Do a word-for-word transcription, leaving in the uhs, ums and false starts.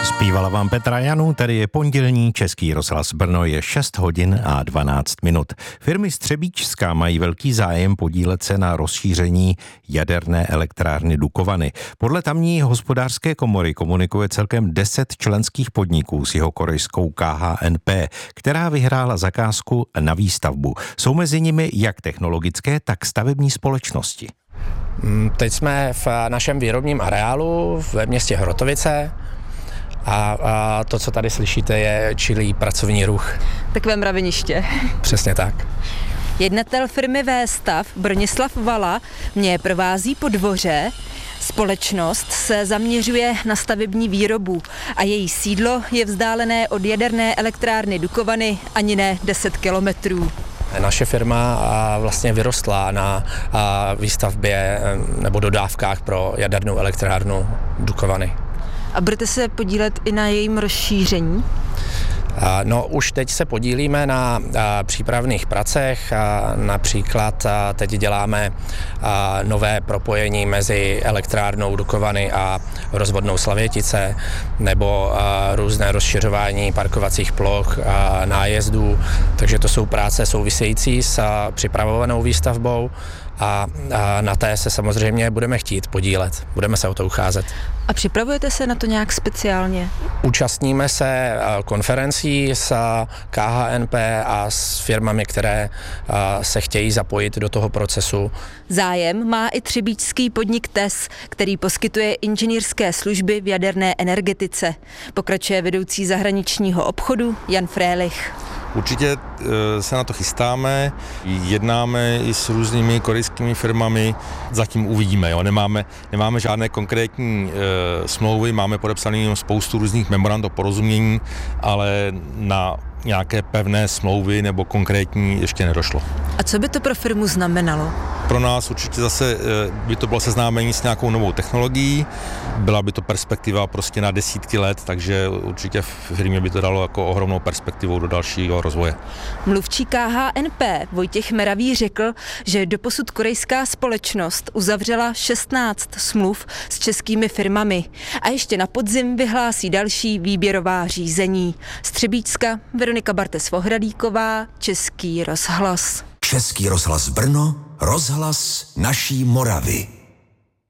Zpívala vám Petra Janů, tady je pondělní Český rozhlas Brno, je šest hodin a dvanáct minut. Firmy Střebíčská mají velký zájem podílet se na rozšíření jaderné elektrárny Dukovany. Podle tamní hospodářské komory komunikuje celkem deset členských podniků s jihokorejskou K H N P, která vyhrála zakázku na výstavbu. Jsou mezi nimi jak technologické, tak stavební společnosti. Teď jsme v našem výrobním areálu ve městě Hrotovice. A, a to, co tady slyšíte, je čilý pracovní ruch. Takové mraveniště. Přesně tak. Jednatel firmy V-Stav Bronislav Vala mě provází po dvoře. Společnost se zaměřuje na stavební výrobu a její sídlo je vzdálené od jaderné elektrárny Dukovany ani ne deset kilometrů. Naše firma vlastně vyrostla na výstavbě nebo dodávkách pro jadernou elektrárnu Dukovany. A budete se podílet i na jejím rozšíření? No, už teď se podílíme na přípravných pracech. Například teď děláme nové propojení mezi elektrárnou Dukovany a rozvodnou Slavětice nebo různé rozšiřování parkovacích ploch a nájezdů. Takže to jsou práce související s připravovanou výstavbou a na té se samozřejmě budeme chtít podílet. Budeme se o to ucházet. A připravujete se na to nějak speciálně? Účastníme se konferencí s K H N P a s firmami, které se chtějí zapojit do toho procesu. Zájem má i třebíčský podnik T E S, který poskytuje inženýrské služby v jaderné energetice. Pokračuje vedoucí zahraničního obchodu Jan Frélich. Určitě se na to chystáme, jednáme i s různými korejskými firmami, zatím uvidíme, jo. Nemáme, nemáme žádné konkrétní e, smlouvy, máme podepsané spoustu různých memorand o porozumění, ale na nějaké pevné smlouvy nebo konkrétní ještě nedošlo. A co by to pro firmu znamenalo? Pro nás určitě zase by to bylo seznámení s nějakou novou technologií, byla by to perspektiva prostě na desítky let, takže určitě v firmě by to dalo jako ohromnou perspektivu do dalšího rozvoje. Mluvčí K H N P Vojtěch Meravý řekl, že doposud korejská společnost uzavřela šestnáct smluv s českými firmami a ještě na podzim vyhlásí další výběrová řízení. Střebíčska, Veronika Bartes-Vohradíková, Český rozhlas. Český rozhlas Brno, rozhlas naší Moravy.